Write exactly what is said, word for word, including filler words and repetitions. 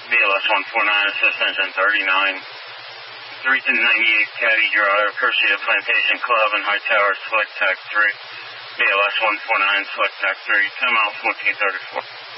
B L S one four nine, assist engine thirty-nine. three ninety-eight Caddy Drive, Cursia Plantation Club and Hightower, select tack three. B L S one four nine, select tack three, ten miles, fourteen thirty-four.